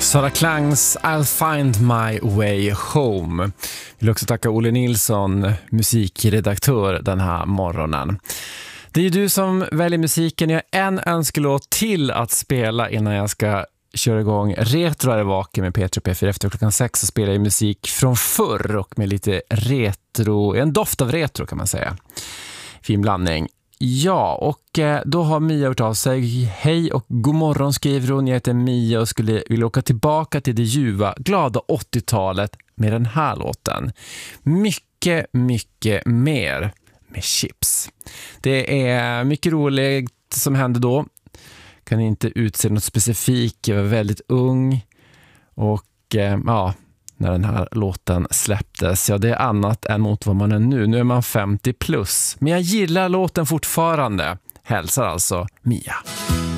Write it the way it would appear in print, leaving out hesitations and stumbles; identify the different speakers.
Speaker 1: Sara Klangs I'll find my way home. Jag vill också tacka Olle Nilsson, musikredaktör den här morgonen. Det är ju du som väljer musiken. Jag har en önskelåt till att spela innan jag ska köra igång Retro är vaken med Peter P4. Efter klockan 6 så spelar jag musik från förr och med lite retro, en doft av retro kan man säga. Fin blandning. Ja, och då har Mia hört av sig. Hej och god morgon, skriver hon. Jag heter Mia och skulle vilja åka tillbaka till det ljuva, glada 80-talet med den här låten. Mycket, mycket mer med Chips. Det är mycket roligt som hände då. Kan inte utse något specifikt. Jag var väldigt ung och ja, när den här låten släpptes. Ja, det är annat än mot vad man är nu. Nu är man 50 plus. Men jag gillar låten fortfarande. Hälsar alltså Mia.